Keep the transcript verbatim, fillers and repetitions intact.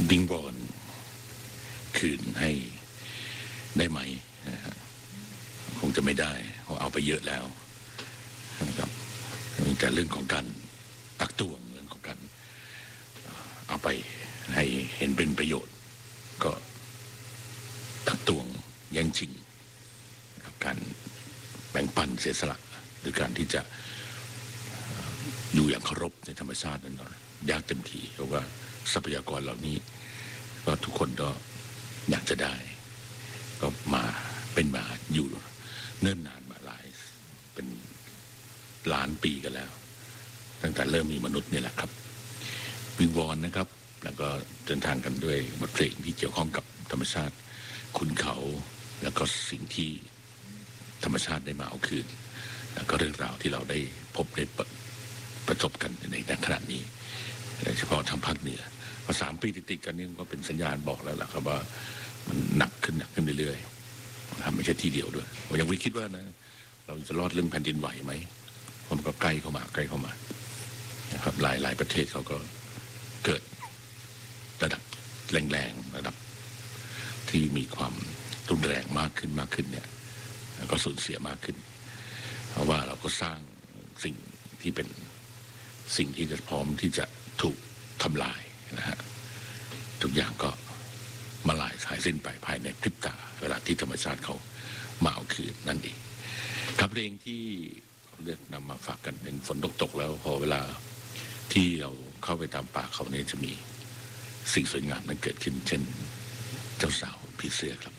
วิงบอลคืนให้ได้ไหมนะฮะคงจะไม่ได้เพราะเอาไปเยอะแล้วนะครับมีแต่เรื่องของการตักตวงเรื่องของการเอาไปให้เห็นเป็นประโยชน์ก็ตักตวงแย่งชิงการแบ่งปันเสียสละหรือการที่จะอยู่อย่างเคารพในธรรมชาตินั้นยากเต็มทีเพราะว่าทรัพยากรเหล่านี้ก็ทุกคนก็อยากจะได้ก็มาเป็นมาอยู่เนิ่นนานมาหลายเป็นล้านปีกันแล้วตั้งแต่เริ่มมีมนุษย์นี่แหละครับวิงวอนนะครับแล้วก็เดินทางกันด้วยบทเพลงที่เกี่ยวข้องกับธรรมชาติคุณเขาแล้วก็สิ่งที่ธรรมชาติได้มาเอาคืนแล้วก็เรื่องราวที่เราได้พบได้ประสบกันในขณะนี้โดยเฉพาะทางภาคเหนือพอสามปีติดๆกันนี่ก็เป็นสัญญาณบอกแล้วล่ะครับว่ามันหนักขึ้นหนักขึ้นเรื่อยๆทำไม่ใช่ทีเดียวด้วยผมยังไม่คิดว่านะเราจะรอดเรื่องแผ่นดินไหวไหมผมก็ใกล้เข้ามาใกล้เข้ามานะครับหลายหลายประเทศเขาก็เกิดระดับแรงๆระดับที่มีความรุนแรงมากขึ้นมากขึ้นเนี่ยก็สูญเสียมากขึ้นเพราะว่าเราก็สร้างสิ่งที่เป็นสิ่งที่จะพร้อมที่จะถูกทำลายนะฮะทุกอย่างก็มาลายหายสิ้นไปภายในพริบตาเวลาที่ธรรมชาติเขามาเอาคืนนั่นเองครับเพลงที่เลือกนำมาฝากกันเป็นฝนตกๆแล้วพอเวลาที่เราเข้าไปตามป่าเขาเนี่ยจะมีสิ่งสวยงามนั้นเกิดขึ้นเช่นเจ้าสาวผีเสื้อครับ